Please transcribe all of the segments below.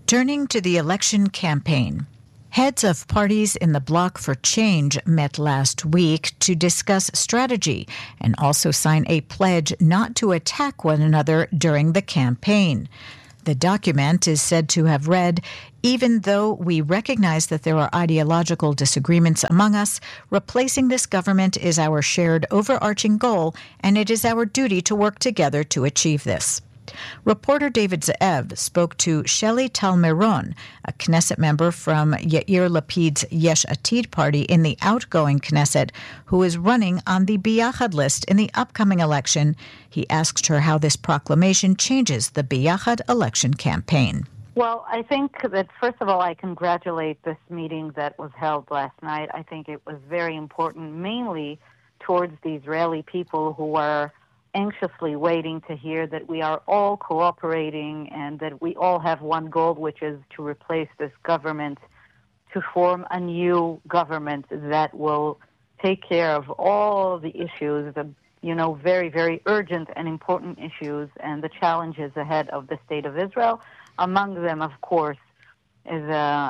Turning to the election campaign. Heads of parties in the Bloc for Change met last week to discuss strategy and also sign a pledge not to attack one another during the campaign. The document is said to have read, "Even though we recognize that there are ideological disagreements among us, replacing this government is our shared overarching goal, and it is our duty to work together to achieve this." Reporter David Ze'ev spoke to Shelley Tal-Meron, a Knesset member from Yair Lapid's Yesh Atid party in the outgoing Knesset, who is running on the Biyachad list in the upcoming election. He asked her how this proclamation changes the Biyachad election campaign. Well, I think that, first of all, I congratulate this meeting that was held last night. I think it was very important, mainly towards the Israeli people who are anxiously waiting to hear that we are all cooperating and that we all have one goal, which is to replace this government, to form a new government that will take care of all the issues, the very, very urgent and important issues and the challenges ahead of the State of Israel. Among them, of course, is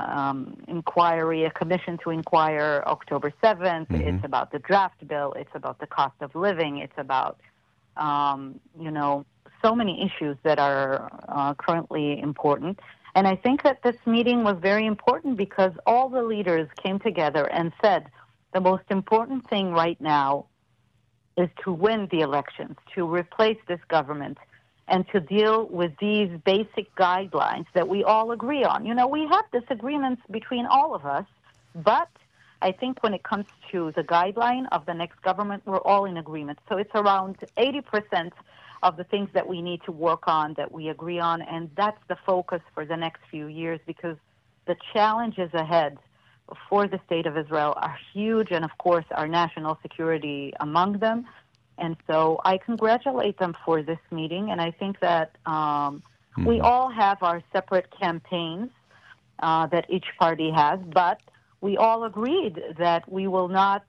a commission to inquire October 7th. Mm-hmm. It's about the draft bill. It's about the cost of living. It's about so many issues that are currently important. And I think that this meeting was very important because all the leaders came together and said the most important thing right now is to win the elections, to replace this government, and to deal with these basic guidelines that we all agree on. We have disagreements between all of us, but I think when it comes to the guideline of the next government, we're all in agreement. So it's around 80% of the things that we need to work on that we agree on, and that's the focus for the next few years because the challenges ahead for the State of Israel are huge, and of course our national security among them. And so I congratulate them for this meeting, and I think that we all have our separate campaigns that each party has, but we all agreed that we will not,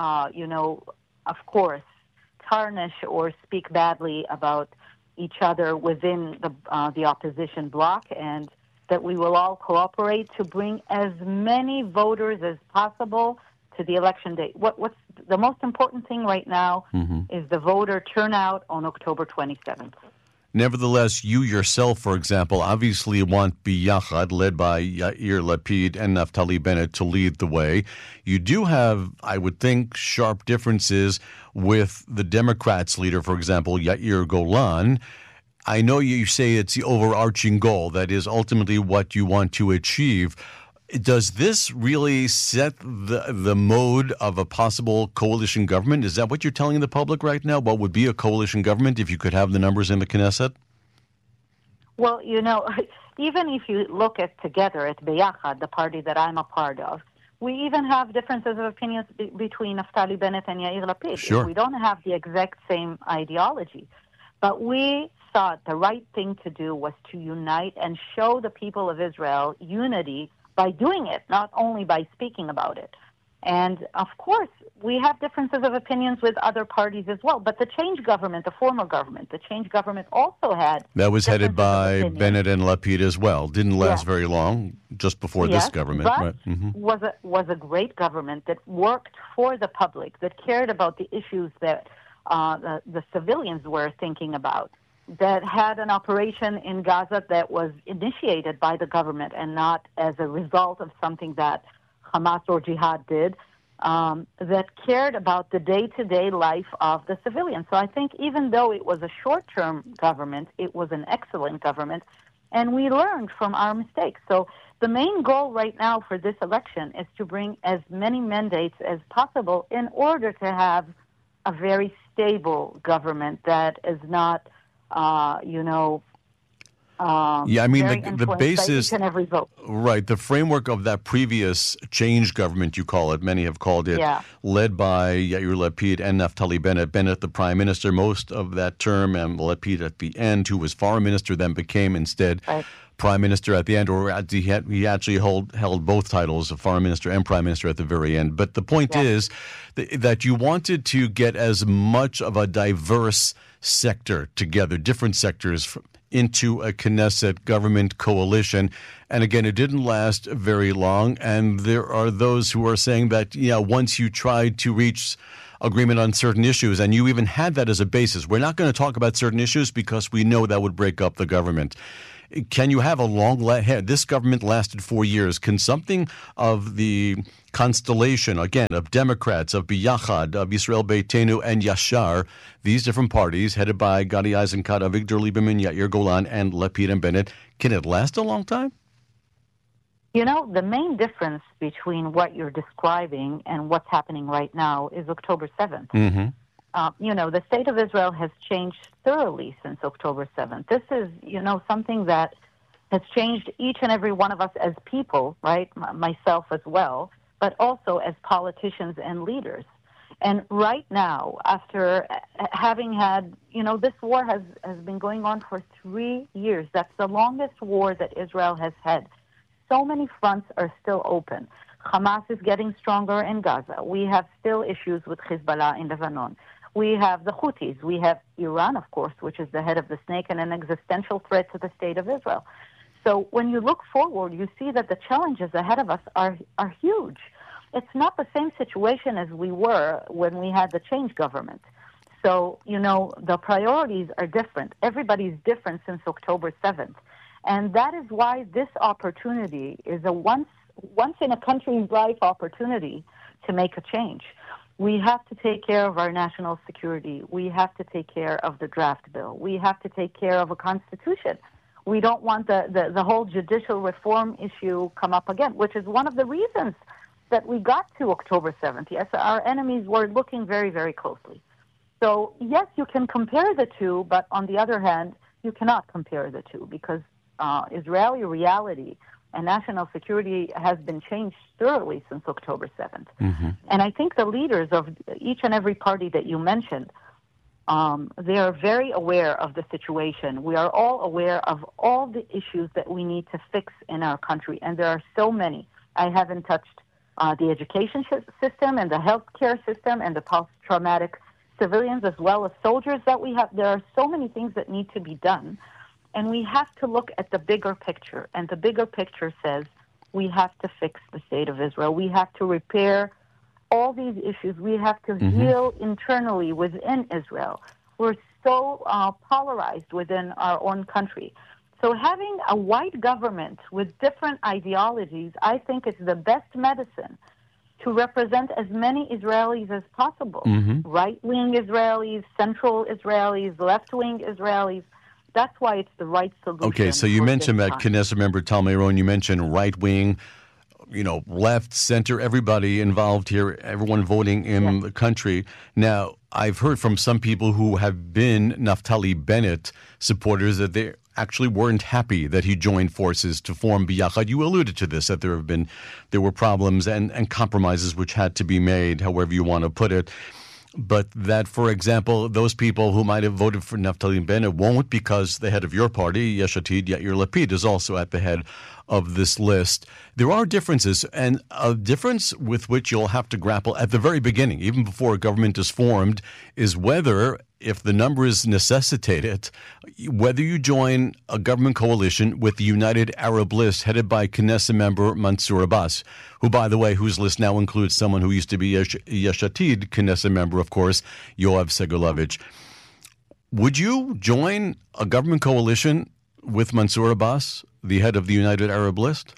of course, tarnish or speak badly about each other within the opposition bloc, and that we will all cooperate to bring as many voters as possible to the election day. What's the most important thing right now is the voter turnout on October 27th. Nevertheless, you yourself, for example, obviously want Biyachad, led by Yair Lapid and Naftali Bennett, to lead the way. You do have, I would think, sharp differences with the Democrats' leader, for example, Yair Golan. I know you say it's the overarching goal, that is ultimately what you want to achieve. Does this really set the mode of a possible coalition government? Is that what you're telling the public right now? What would be a coalition government if you could have the numbers in the Knesset? Well, even if you look at together at Biyachad, the party that I'm a part of, we even have differences of opinions between Naftali Bennett and Yair Lapid. Sure. We don't have the exact same ideology. But we thought the right thing to do was to unite and show the people of Israel unity by doing it, not only by speaking about it. And, of course, we have differences of opinions with other parties as well. But the change government, the former government, the change government also had... That was headed by Bennett and Lapid as well. Didn't last very long, just before this government. But right. was a great government that worked for the public, that cared about the issues that the civilians were thinking about, that had an operation in Gaza that was initiated by the government and not as a result of something that Hamas or Jihad did, that cared about the day-to-day life of the civilians. So I think even though it was a short-term government, it was an excellent government, and we learned from our mistakes. So the main goal right now for this election is to bring as many mandates as possible in order to have a very stable government that is not the basis, and every vote. Right, the framework of that previous change government, you call it, many have called it, led by Yair Lapid and Naftali Bennett. Bennett, the prime minister, most of that term, and Lapid at the end, who was foreign minister, then became instead prime minister at the end, or he actually held both titles, of foreign minister and prime minister at the very end. But the point is that you wanted to get as much of a diverse sector together, different sectors into a Knesset government coalition. And again, it didn't last very long. And there are those who are saying that, once you tried to reach agreement on certain issues, and you even had that as a basis, we're not going to talk about certain issues because we know that would break up the government. Can you have a long head? This government lasted 4 years. Can something of the constellation, again, of Democrats, of Biyachad, of Yisrael Beitenu, and Yashar, these different parties, headed by Gadi Eisenkot, Avigdor Lieberman, Yair Golan, and Lapid and Bennett, can it last a long time? The main difference between what you're describing and what's happening right now is October 7th. Mm-hmm. The state of Israel has changed thoroughly since October 7th. This is, something that has changed each and every one of us as people, right? Myself as well, but also as politicians and leaders. And right now, after having had, this war has been going on for 3 years. That's the longest war that Israel has had. So many fronts are still open. Hamas is getting stronger in Gaza. We have still issues with Hezbollah in Lebanon. We have the Houthis. We have Iran, of course, which is the head of the snake and an existential threat to the state of Israel. So when you look forward, you see that the challenges ahead of us are huge. It's not the same situation as we were when we had the change government. So, the priorities are different. Everybody's different since October 7th. And that is why this opportunity is a once in a country's life opportunity to make a change. We have to take care of our national security. We have to take care of the draft bill. We have to take care of a constitution. We don't want the whole judicial reform issue come up again, which is one of the reasons that we got to October 7th. Yes, our enemies were looking very, very closely. So, yes, you can compare the two, but on the other hand, you cannot compare the two because Israeli reality and national security has been changed thoroughly since October 7th. Mm-hmm. And I think the leaders of each and every party that you mentioned, they are very aware of the situation. We are all aware of all the issues that we need to fix in our country, and there are so many. I haven't touched the education system and the healthcare system and the post-traumatic civilians as well as soldiers that we have. There are so many things that need to be done. And we have to look at the bigger picture. And the bigger picture says we have to fix the state of Israel. We have to repair all these issues. We have to heal internally within Israel. We're so polarized within our own country. So having a white government with different ideologies, I think is the best medicine to represent as many Israelis as possible. Right-wing Israelis, central Israelis, left-wing Israelis. That's why it's the right solution. Okay, so you mentioned that Knesset member Tal Meron, you mentioned right-wing, left, center, everybody involved here, everyone voting in the country. Now, I've heard from some people who have been Naftali Bennett supporters that they actually weren't happy that he joined forces to form Biyachad. You alluded to this, that there were problems and compromises which had to be made, however you want to put it. But that, for example, those people who might have voted for Naftali Bennett won't because the head of your party, Yesh Atid, Yair Lapid, is also at the head of this list. There are differences, and a difference with which you'll have to grapple at the very beginning, even before a government is formed, is whether, if the numbers necessitate it, whether you join a government coalition with the United Arab List headed by Knesset member Mansour Abbas, who, by the way, whose list now includes someone who used to be Yesh Atid Knesset member, of course, Yoav Segalovich. Would you join a government coalition with Mansour Abbas, the head of the United Arab List?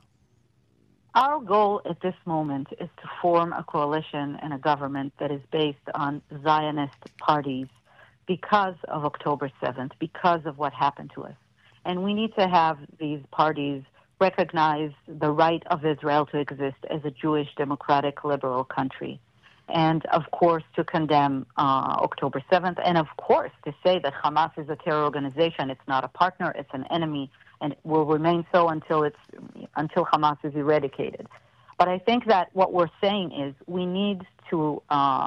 Our goal at this moment is to form a coalition and a government that is based on Zionist parties because of October 7th, because of what happened to us. And we need to have these parties recognize the right of Israel to exist as a Jewish, democratic, liberal country. And, of course, to condemn October 7th. And, of course, to say that Hamas is a terror organization. It's not a partner. It's an enemy. And it will remain so until Hamas is eradicated. But I think that what we're saying is we need to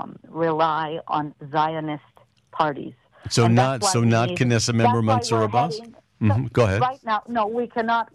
rely on Zionist parties. So not Knesset member Mansour Abbas? Go ahead. Right now, no, we cannot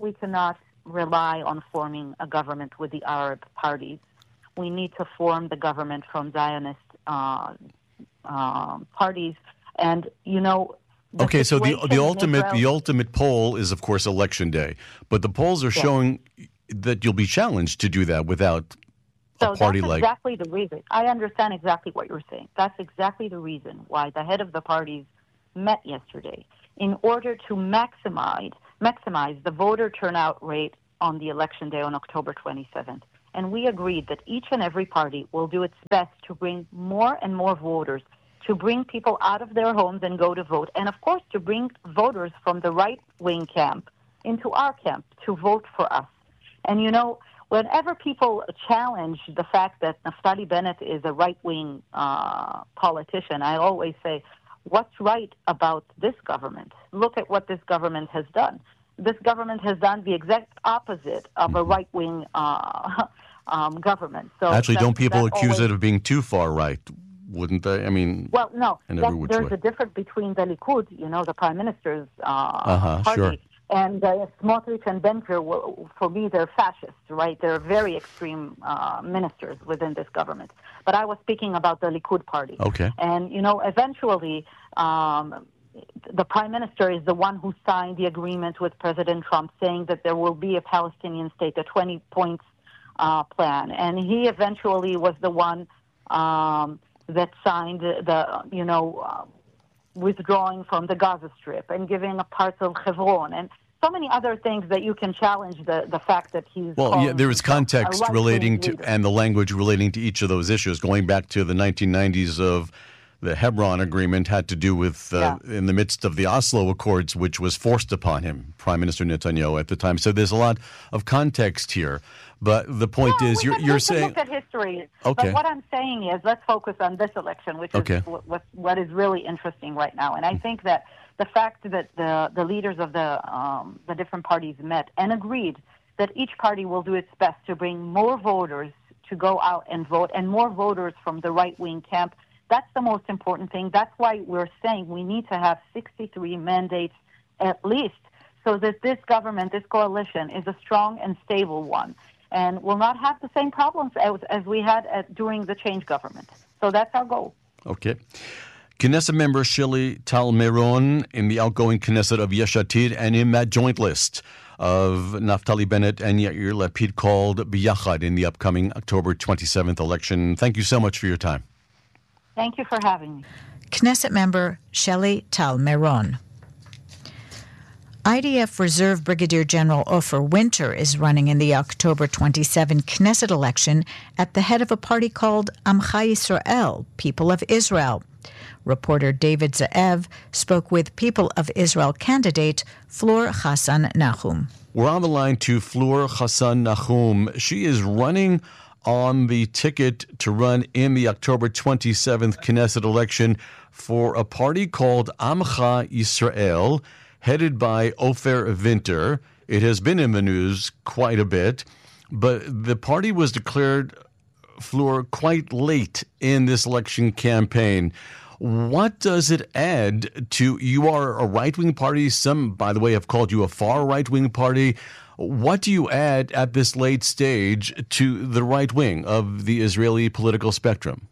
rely on forming a government with the Arab parties. We need to form the government from Zionist parties And, Okay, so the Israel, ultimate poll is, of course, Election Day. But the polls are showing that you'll be challenged to do that without a party like... that's exactly the reason. I understand exactly what you're saying. That's exactly the reason why the head of the parties met yesterday in order to maximize the voter turnout rate on the election day on October 27th. And we agreed that each and every party will do its best to bring more and more voters, to bring people out of their homes and go to vote, and of course to bring voters from the right-wing camp into our camp to vote for us. And whenever people challenge the fact that Naftali Bennett is a right-wing politician, I always say, what's right about this government? Look at what this government has done. This government has done the exact opposite of a right-wing government. So actually, don't people accuse it of being too far right? Wouldn't they? I mean, well, no. There's a difference between the Likud, the Prime Minister's party, sure. And Smotrich and Ben-Gvir, for me, they're fascists, right? They're very extreme ministers within this government. But I was speaking about the Likud party. Okay. And, eventually, the Prime Minister is the one who signed the agreement with President Trump saying that there will be a Palestinian state, a 20 points plan. And he eventually was the one that signed the, withdrawing from the Gaza Strip and giving up parts of Hebron and so many other things that you can challenge the fact that he's... Well, yeah, there is context relating to, and the language relating to each of those issues. Going back to the 1990s of the Hebron Agreement had to do with, in the midst of the Oslo Accords, which was forced upon him, Prime Minister Netanyahu at the time. So there's a lot of context here. But the point is, you're saying... look at history. Okay. But what I'm saying is, let's focus on this election, which is what is really interesting right now. And I think that the fact that the leaders of the different parties met and agreed that each party will do its best to bring more voters to go out and vote, and more voters from the right-wing camp, that's the most important thing. That's why we're saying we need to have 63 mandates at least, so that this government, this coalition, is a strong and stable one, and will not have the same problems as we had during the change government. So that's our goal. Okay. Knesset member Shili Tal Meron in the outgoing Knesset of Yesh Atid, and in that joint list of Naftali Bennett and Yair Lapid called Biyachad in the upcoming October 27th election. Thank you so much for your time. Thank you for having me. Knesset member Shili Tal Meron. IDF Reserve Brigadier General Ofer Winter is running in the October 27 Knesset election at the head of a party called Amcha Yisrael, People of Israel. Reporter David Ze'ev spoke with People of Israel candidate Fleur Hassan Nahum. We're on the line to Fleur Hassan Nahum. She is running on the ticket to run in the October 27th Knesset election for a party called Amcha Yisrael, headed by Ofer Winter. It has been in the news quite a bit, but the party was declared, Fleur, quite late in this election campaign. What does it add to, you are a right-wing party, some, by the way, have called you a far right-wing party. What do you add at this late stage to the right wing of the Israeli political spectrum?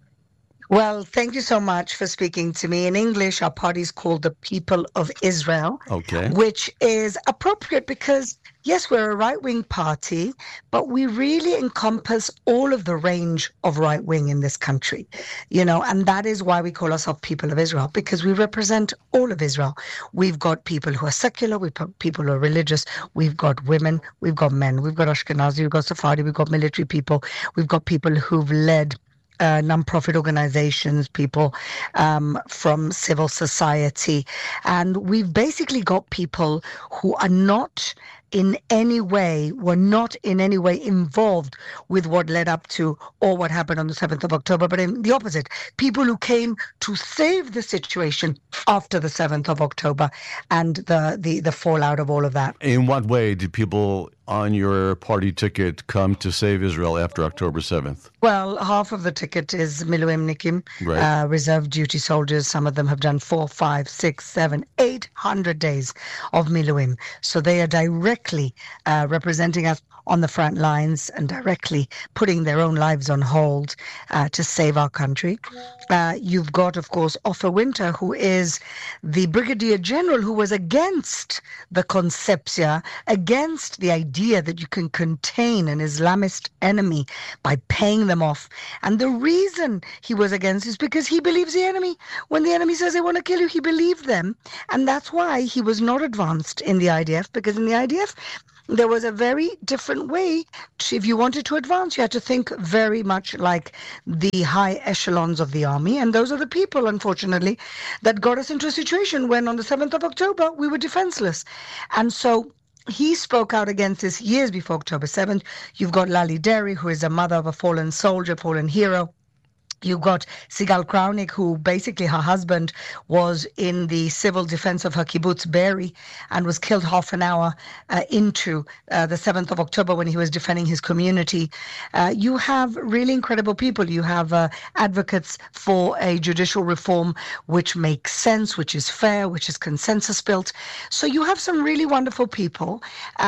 Well, thank you so much for speaking to me. In English, our party is called the People of Israel, which is appropriate because, yes, we're a right-wing party, but we really encompass all of the range of right-wing in this country, and that is why we call ourselves People of Israel, because we represent all of Israel. We've got people who are secular, we've got people who are religious, we've got women, we've got men, we've got Ashkenazi, we've got Sephardi, we've got military people, we've got people who've led non-profit organizations, people from civil society. And we've basically got people who are not in any way, were not in any way involved with what led up to or what happened on the 7th of October, but in the opposite, people who came to save the situation after the 7th of October and the fallout of all of that. In what way did people on your party ticket come to save Israel after October 7th? Well, half of the ticket is Miluimnikim, reserve duty soldiers. Some of them have done 4, 5, 6, 7, 800 days of Miluim. So they are directly representing us on the front lines and directly putting their own lives on hold to save our country. You've got, of course, Ofer Winter, who is the Brigadier General who was against the concepcia, against the idea that you can contain an Islamist enemy by paying them off. And the reason he was against is because he believes the enemy. When the enemy says they want to kill you, he believed them. And that's why he was not advanced in the IDF, because in the IDF, there was a very different way. If you wanted to advance, you had to think very much like the high echelons of the army. And those are the people, unfortunately, that got us into a situation when on the 7th of October, we were defenseless. And so he spoke out against this years before October 7th. You've got Lali Derry, who is a mother of a fallen soldier, fallen hero. You've got Sigal Kraunik, who basically her husband was in the civil defense of her kibbutz Be'eri and was killed half an hour into the 7th of October when he was defending his community. You have really incredible people. You have advocates for a judicial reform which makes sense, which is fair, which is consensus built. So you have some really wonderful people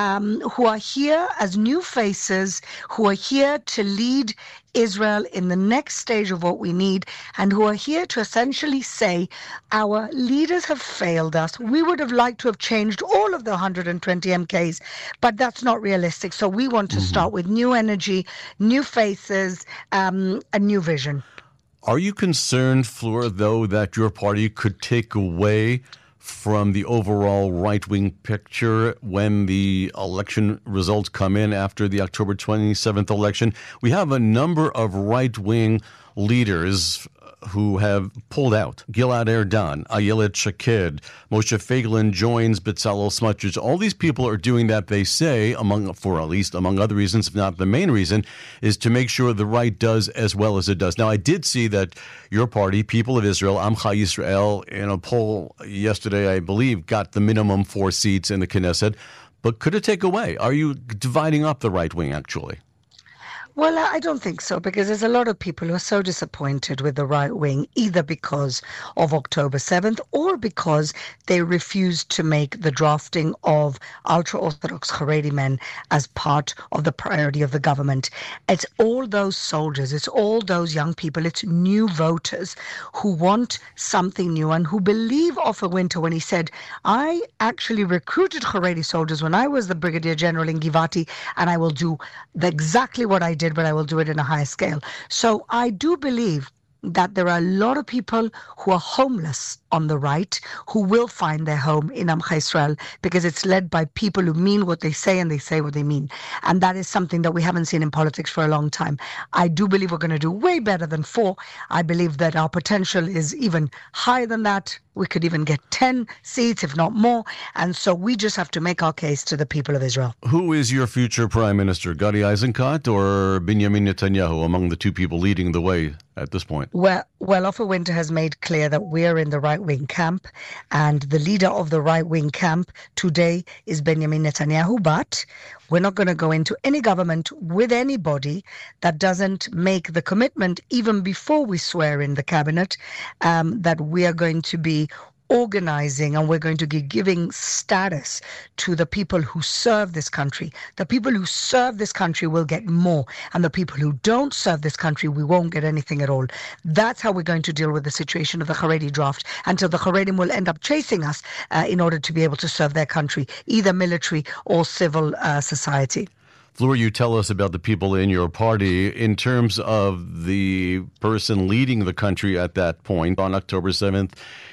who are here as new faces, who are here to lead Israel in the next stage of what we need, and who are here to essentially say our leaders have failed us. We would have liked to have changed all of the 120 MKs, but that's not realistic. So we want to start with new energy, new faces, a new vision. Are you concerned, Fleur, though, that your party could take away from the overall right-wing picture when the election results come in after the October 27th election? We have a number of right-wing leaders who have pulled out. Gilad Erdan, Ayelet Shaked, Moshe Feiglin joins Bezalel Smotrich. All these people are doing that, they say, among other reasons, if not the main reason, is to make sure the right does as well as it does. Now, I did see that your party, People of Israel, Amcha Yisrael, in a poll yesterday, I believe, got the minimum 4 seats in the Knesset. But could it take away? Are you dividing up the right wing, actually? Well, I don't think so, because there's a lot of people who are so disappointed with the right wing, either because of October 7th or because they refused to make the drafting of ultra-Orthodox Haredi men as part of the priority of the government. It's all those soldiers, it's all those young people, it's new voters who want something new and who believe Ofer Winter when he said, I actually recruited Haredi soldiers when I was the Brigadier General in Givati, and I will do exactly what I did, but I will do it in a higher scale. So I do believe that there are a lot of people who are homeless on the right who will find their home in Amcha Yisrael, because it's led by people who mean what they say and they say what they mean. And that is something that we haven't seen in politics for a long time. I do believe we're going to do way better than 4. I believe that our potential is even higher than that. We could even get 10 seats, if not more. And so we just have to make our case to the people of Israel. Who is your future prime minister, Gadi Eisenkot or Benjamin Netanyahu, among the two people leading the way at this point? Well, Ofer Winter has made clear that we're in the right-wing camp, and the leader of the right-wing camp today is Benjamin Netanyahu, but we're not going to go into any government with anybody that doesn't make the commitment, even before we swear in the cabinet, that we are going to be organizing and we're going to be giving status to the people who serve this country. The people who serve this country will get more, and the people who don't serve this country, we won't get anything at all. That's how we're going to deal with the situation of the Haredi draft, until the Haredim will end up chasing us in order to be able to serve their country, either military or civil society. Fleur, you tell us about the people in your party. In terms of the person leading the country at that point on October 7th,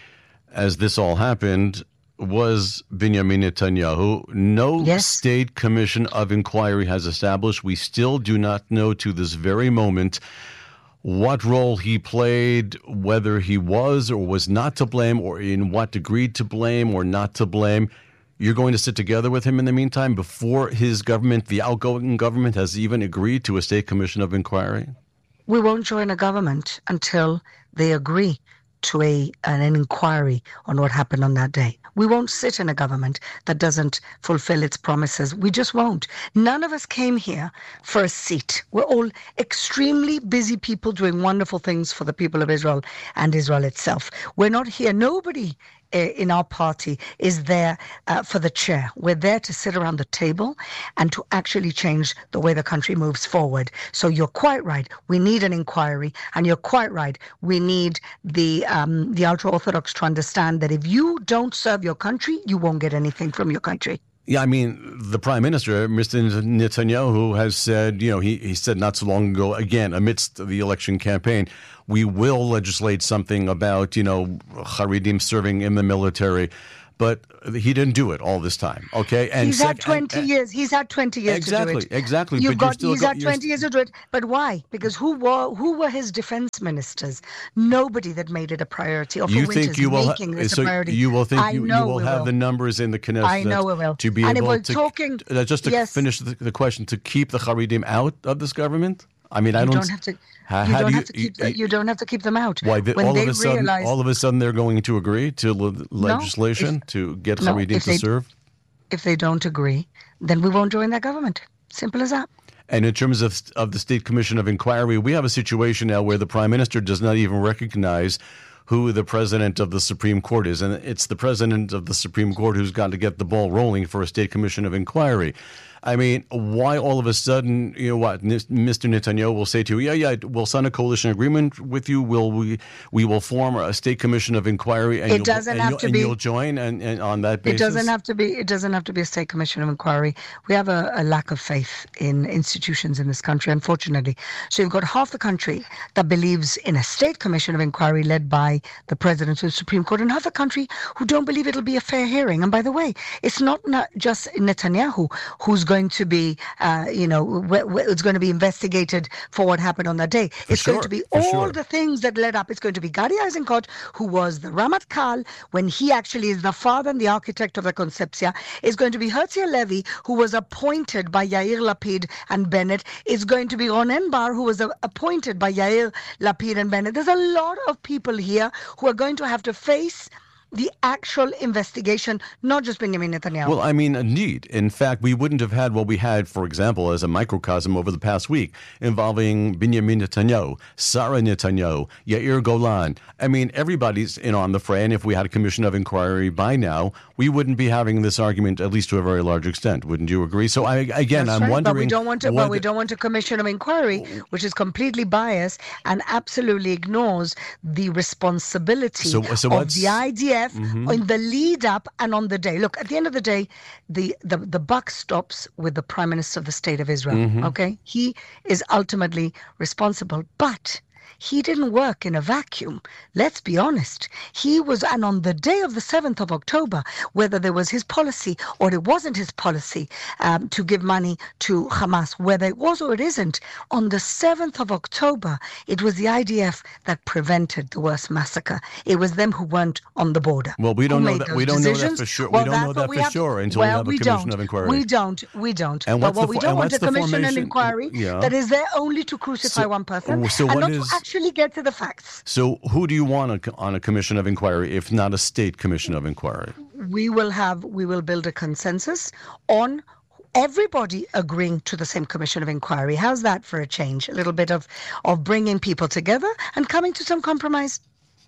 as this all happened, was Benjamin Netanyahu. No state commission of inquiry has established. We still do not know to this very moment what role he played, whether he was or was not to blame, or in what degree to blame or not to blame. You're going to sit together with him in the meantime before his government, the outgoing government, has even agreed to a state commission of inquiry? We won't join a government until they agree to an inquiry on what happened on that day. We won't sit in a government that doesn't fulfill its promises. We just won't. None of us came here for a seat. We're all extremely busy people doing wonderful things for the people of Israel and Israel itself. We're not here. Nobody in our party is there for the chair. We're there to sit around the table and to actually change the way the country moves forward. So you're quite right. We need an inquiry, and you're quite right. We need the ultra-Orthodox to understand that if you don't serve your country, you won't get anything from your country. Yeah, I mean, the Prime Minister, Mr. Netanyahu, has said, he said not so long ago, again, amidst the election campaign, we will legislate something about, Haredim serving in the military. But he didn't do it all this time, okay? And he's had 20 years. He's had 20 years to do it. Exactly. He's had 20 years to do it. But why? Because who were his defense ministers? Nobody that made it a priority. Or for you think you will? Priority. You will think you will have the numbers in the Knesset. I know we will. To be and able if we're talking, just to finish the question, to keep the Haredim out of this government. I mean, you don't have to keep them out. Why? All of a sudden, they're going to agree to legislation to get Haredim to serve? If they don't agree, then we won't join that government. Simple as that. And in terms of the State Commission of Inquiry, we have a situation now where the Prime Minister does not even recognize who the president of the Supreme Court is. And it's the president of the Supreme Court who's got to get the ball rolling for a State Commission of Inquiry. I mean, why all of a sudden, Mr. Netanyahu will say to you, we'll sign a coalition agreement with you. We will form a State Commission of Inquiry, and you'll join and on that basis. It doesn't have to be a State Commission of Inquiry. We have a lack of faith in institutions in this country, unfortunately. So you've got half the country that believes in a State Commission of Inquiry led by the President of the Supreme Court, and half the country who don't believe it'll be a fair hearing. And by the way, it's not just Netanyahu who's going to be, it's going to be investigated for what happened on that day. It's going to be all the things that led up. It's going to be Gadi Eisenkot, who was the Ramatkal when he actually is the father and the architect of the Concepcia. It's going to be Herzi Halevi, who was appointed by Yair Lapid and Bennett. It's going to be Ronen Bar, who was appointed by Yair Lapid and Bennett. There's a lot of people here who are going to have to face the actual investigation, not just Benjamin Netanyahu. Well, I mean, indeed. In fact, we wouldn't have had what we had, for example, as a microcosm over the past week, involving Benjamin Netanyahu, Sarah Netanyahu, Yair Golan. I mean, everybody's in on the fray, and if we had a commission of inquiry by now, we wouldn't be having this argument, at least to a very large extent. Wouldn't you agree? So, I'm wondering... But we don't want a commission of inquiry, which is completely biased and absolutely ignores the responsibility of the IDF in the lead up and on the day. Look, at the end of the day, the buck stops with the Prime Minister of the State of Israel. Okay, he is ultimately responsible, but he didn't work in a vacuum. Let's be honest. And on the day of the 7th of October, whether there was his policy or it wasn't his policy to give money to Hamas, whether it was or it isn't, on the 7th of October, it was the IDF that prevented the worst massacre. It was them who weren't on the border. Well, we don't know that. We don't know that for sure. We don't know that for sure until we have a commission of inquiry. We don't. But what we don't want a commission of inquiry that is there only to crucify one person and not to actually get to the facts. So who do you want on a commission of inquiry if not a State Commission of Inquiry? We will build a consensus on everybody agreeing to the same commission of inquiry. How's that for a change? A little bit of bringing people together and coming to some compromise.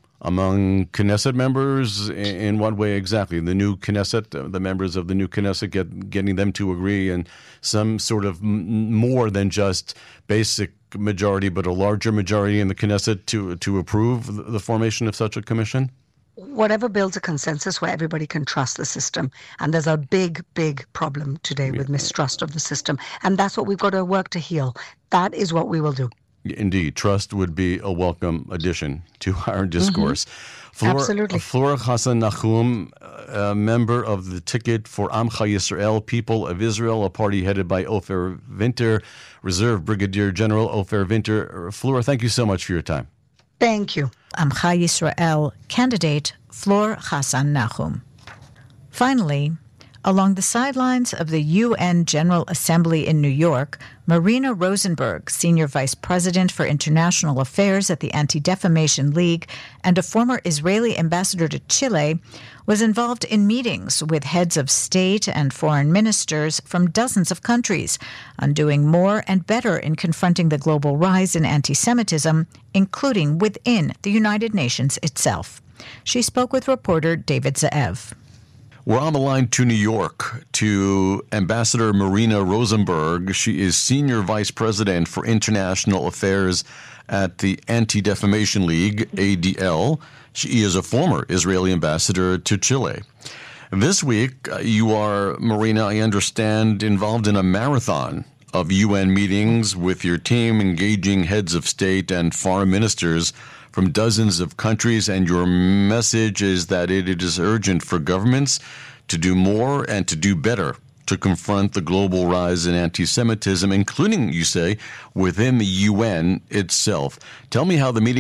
Among Knesset members, in what way exactly? The new Knesset, the members of the new Knesset, getting them to agree in some sort of more than just basic majority, but a larger majority in the Knesset to approve the formation of such a commission? Whatever builds a consensus where everybody can trust the system. And there's a big, big problem today with mistrust of the system. And that's what we've got to work to heal. That is what we will do. Indeed, trust would be a welcome addition to our discourse. Absolutely. Flora Chassan Nachum, a member of the Ticket for Amcha Yisrael, People of Israel, a party headed by Ofer Winter, Reserve Brigadier General Ofer Winter. Flora, thank you so much for your time. Thank you. Amcha Yisrael candidate Flora Chassan Nachum. Finally, along the sidelines of the UN General Assembly in New York, Marina Rosenberg, Senior Vice President for International Affairs at the Anti-Defamation League and a former Israeli ambassador to Chile, was involved in meetings with heads of state and foreign ministers from dozens of countries on doing more and better in confronting the global rise in anti-Semitism, including within the United Nations itself. She spoke with reporter David Zaev. We're on the line to New York to Ambassador Marina Rosenberg. She is Senior Vice President for International Affairs at the Anti-Defamation League, ADL. She is a former Israeli ambassador to Chile. This week, you are, Marina, I understand, involved in a marathon of UN meetings with your team, engaging heads of state and foreign ministers from dozens of countries, and your message is that it is urgent for governments to do more and to do better to confront the global rise in anti-Semitism, including, you say, within the UN itself. Tell me how the meeting